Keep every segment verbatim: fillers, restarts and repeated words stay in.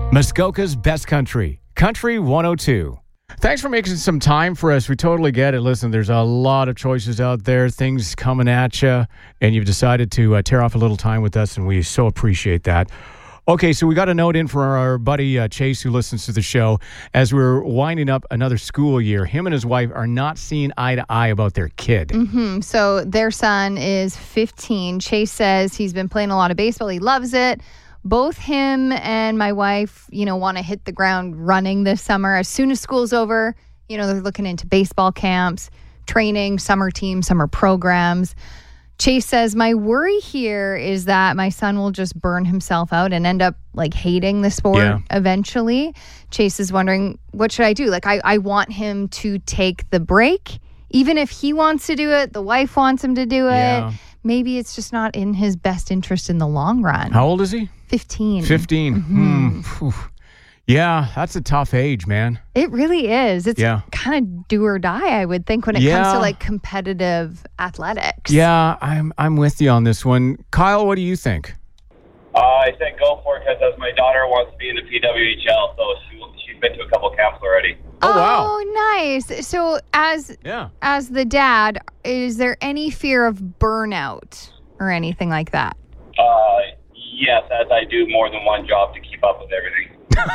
Muskoka's Best Country, Country one oh two. Thanks for making some time for us. We totally get it. Listen, there's a lot of choices out there, things coming at you, and you've decided to uh, tear off a little time with us, and we so appreciate that. Okay, so we got a note in from our buddy uh, Chase, who listens to the show. As we're winding up another school year, him and his wife are not seeing eye to eye about their kid. Mm-hmm. So their son is fifteen. Chase says he's been playing a lot of baseball. He loves it. Both him and my wife, you know, want to hit the ground running this summer. As soon as school's over, you know, they're looking into baseball camps, training, summer teams, summer programs. Chase says, my worry here is that my son will just burn himself out and end up like hating the sport yeah. eventually. Chase is wondering, what should I do? Like, I, I want him to take the break. Even if he wants to do it, the wife wants him to do it. Yeah. Maybe it's just not in his best interest in the long run. How old is he? fifteen. fifteen. Mm-hmm. Hmm. Yeah, that's a tough age, man. It really is. It's yeah. kind of do or die, I would think, when it yeah. comes to like competitive athletics. Yeah, I'm I'm with you on this one. Kyle, what do you think? Uh, I said go for it because my daughter wants to be in the P W H L, so she, she's been to a couple camps already. Oh, wow. Oh, nice. So as yeah. as the dad, is there any fear of burnout or anything like that? Uh, yes, as I do more than one job to keep up with everything.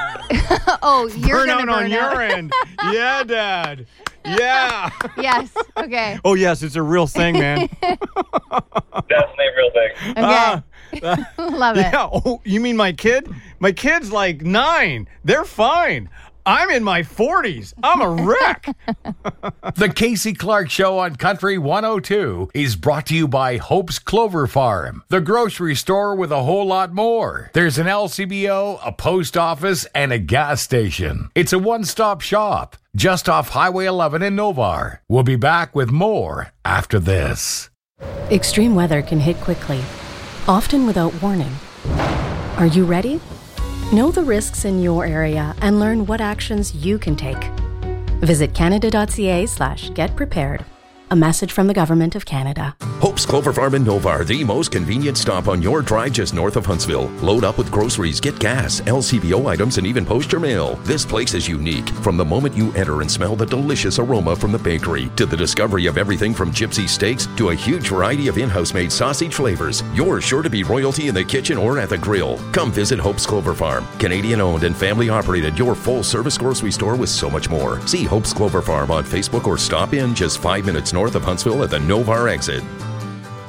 oh, you're going to burn on out. your end. Yeah, Dad. Yeah. Yes. Okay. Oh, yes, it's a real thing, man. Definitely a real thing. Okay. Uh, uh, Love it. Yeah. Oh, you mean my kid? My kid's like nine. They're fine. I'm in my forties. I'm a wreck. The Casey Clark Show on Country one oh two is brought to you by Hope's Clover Farm, the grocery store with a whole lot more. There's an L C B O, a post office, and a gas station. It's a one-stop shop just off Highway eleven in Novar. We'll be back with more after this. Extreme weather can hit quickly, often without warning. Are you ready? Know the risks in your area and learn what actions you can take. Visit canada.ca slash get prepared. A message from the Government of Canada. Hope's Clover Farm in Novar, the most convenient stop on your drive just north of Huntsville. Load up with groceries, get gas, L C B O items, and even post your mail. This place is unique. From the moment you enter and smell the delicious aroma from the bakery, to the discovery of everything from gypsy steaks to a huge variety of in-house made sausage flavors, you're sure to be royalty in the kitchen or at the grill. Come visit Hope's Clover Farm. Canadian owned and family operated, your full service grocery store with so much more. See Hope's Clover Farm on Facebook or stop in just five minutes north of Huntsville at the Novar exit.